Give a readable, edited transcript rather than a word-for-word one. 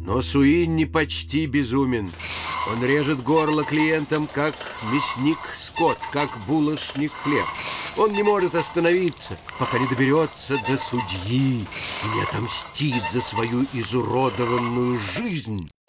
Но Суинни почти безумен. Он режет горло клиентам, как мясник скот, как булочник хлеб. Он не может остановиться, пока не доберется до судьи и не отомстит за свою изуродованную жизнь.